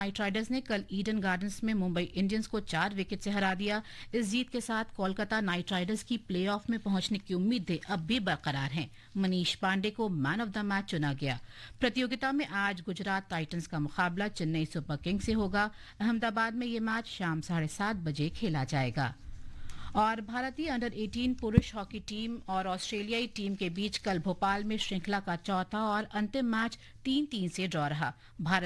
Night Riders ने कल Eden gardens में मुंबई इंडियंस को 4 विकेट से हरा दिया। इस जीत के साथ कोलकाता नाइट राइडर्स की प्लेऑफ में पहुंचने की उम्मीदें अब भी बरकरार हैं। मनीष पांडे को मैन ऑफ द मैच चुना गया। प्रतियोगिता में आज गुजरात टाइटंस का मुकाबला चेन्नई सुपर किंग्स से होगा। अहमदाबाद में ये मैच शाम 7:30 बजे खेला जाएगा। और भारतीय अंडर 18 पुरुष हॉकी टीम और ऑस्ट्रेलियाई टीम के बीच कल भोपाल में श्रृंखला का चौथा और अंतिम मैच 3-3 से ड्रॉ रहा। भारत